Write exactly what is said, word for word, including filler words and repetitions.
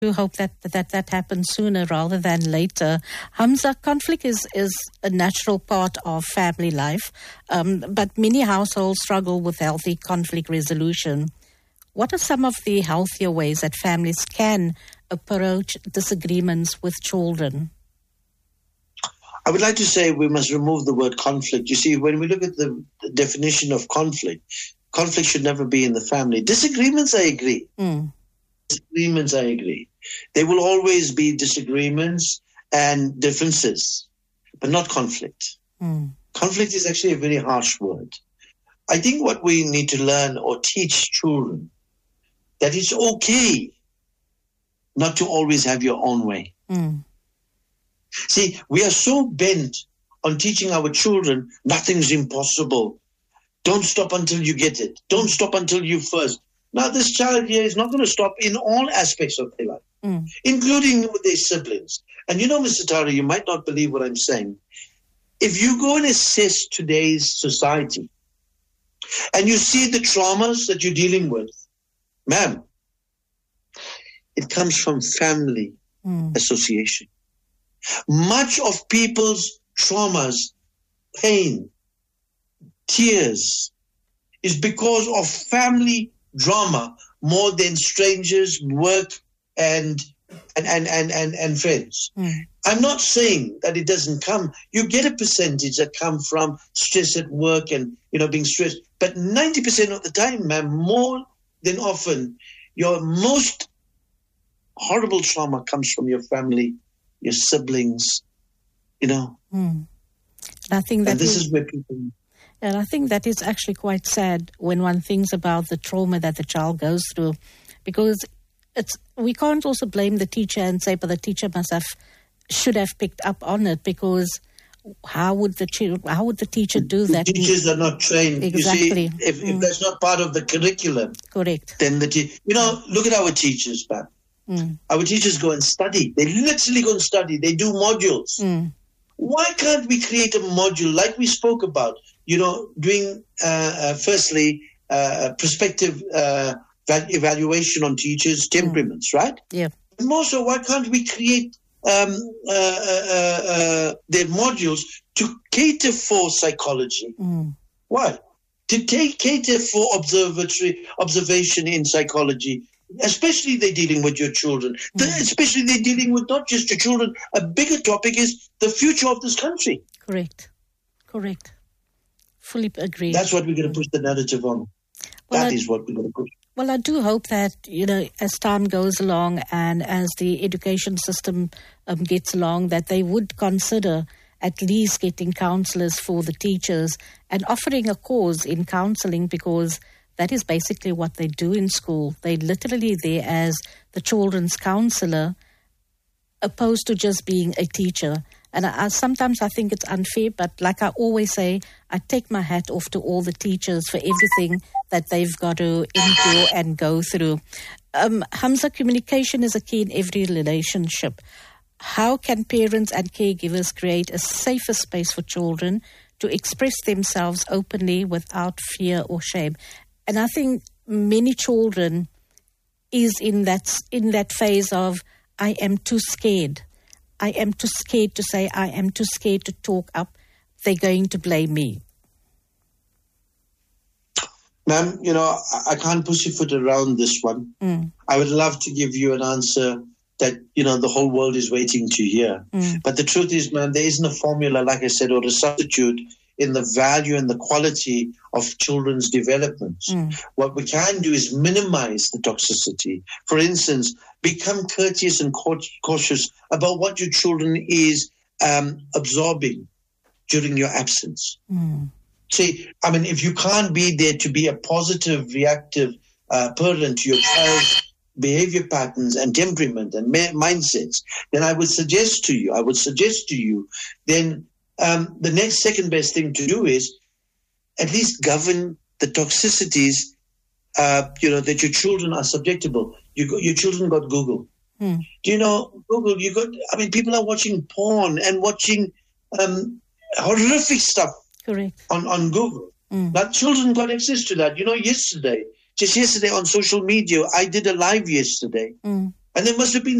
do hope that, that that happens sooner rather than later. Hamza, conflict is, is a natural part of family life, um, but many households struggle with healthy conflict resolution. What are some of the healthier ways that families can approach disagreements with children? I would like to say we must remove the word conflict. You see, when we look at the definition of conflict, conflict should never be in the family. Disagreements, I agree. Mm. Disagreements, I agree. There will always be disagreements and differences, but not conflict. Mm. Conflict is actually a very harsh word. I think what we need to learn or teach children, that it's okay not to always have your own way. Mm. See, we are so bent on teaching our children nothing's impossible. Don't stop until you get it. Don't stop until you first. Now, this child here is not going to stop in all aspects of their life, mm. including with their siblings. And you know, Mister Tara, you might not believe what I'm saying. If you go and assess today's society and you see the traumas that you're dealing with, ma'am, it comes from family mm. association. Much of people's traumas, pain, tears is because of family drama more than strangers, work, and and and and and, and friends. Mm. I'm not saying that it doesn't come. You get a percentage that come from stress at work and you know being stressed, but ninety percent of the time, ma'am, more than often, your most horrible trauma comes from your family, your siblings, you know. Mm. I think that and this is, is where people. And I think that is actually quite sad when one thinks about the trauma that the child goes through, because it's we can't also blame the teacher and say, but the teacher must have should have picked up on it, because how would the how would the teacher do that? The teachers are not trained. Exactly. You see, if, mm. if that's not part of the curriculum, correct. Then the te- you know, look at our teachers, man. Mm. Our teachers go and study. They literally go and study. They do modules. Mm. Why can't we create a module like we spoke about? You know, doing uh, uh, firstly uh, prospective uh, evaluation on teachers' temperaments, mm. right? Yeah. And more so, why can't we create um, uh, uh, uh, their modules to cater for psychology? Mm. Why? To take cater for observatory observation in psychology. Especially they're dealing with your children. Mm. The, especially they're dealing with not just your children. A bigger topic is the future of this country. Correct. Correct. Fully agree. That's what we're going to push the narrative on. Well, that I, is what we're going to push. Well, I do hope that, you know, as time goes along and as the education system um, gets along, that they would consider at least getting counsellors for the teachers and offering a course in counselling, because that is basically what they do in school. They're literally there as the children's counsellor, opposed to just being a teacher. And I, I, sometimes I think it's unfair, but like I always say, I take my hat off to all the teachers for everything that they've got to endure and go through. Um, Hamza, communication is a key in every relationship. How can parents and caregivers create a safer space for children to express themselves openly without fear or shame? And I think many children is in that in that phase of, I am too scared. I am too scared to say, I am too scared to talk up. They're going to blame me. Ma'am, you know, I, I can't pussyfoot around this one. Mm. I would love to give you an answer that, you know, the whole world is waiting to hear. Mm. But the truth is, ma'am, there isn't a formula, like I said, or a substitute in the value and the quality of children's development. Mm. What we can do is minimize the toxicity. For instance, become courteous and cautious about what your children is um, absorbing during your absence. Mm. See, I mean, if you can't be there to be a positive, reactive uh, parent to your child's behavior patterns and temperament and ma- mindsets, then I would suggest to you, I would suggest to you, then Um, the next second best thing to do is at least govern the toxicities, uh, you know, that your children are susceptible. You got, your children got Google. Hmm. Do you know Google? You got. I mean, people are watching porn and watching um, horrific stuff. Correct. on on Google. Hmm. Now, children got access to that. You know, yesterday, just yesterday on social media, I did a live yesterday. Hmm. And there must have been